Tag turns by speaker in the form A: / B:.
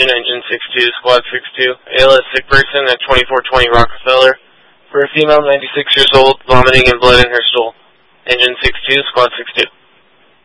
A: Engine 62, Squad 62. ALS sick person at 2420 Rockefeller. For a female 96 years old, vomiting and blood in her stool. Engine 62, Squad 62.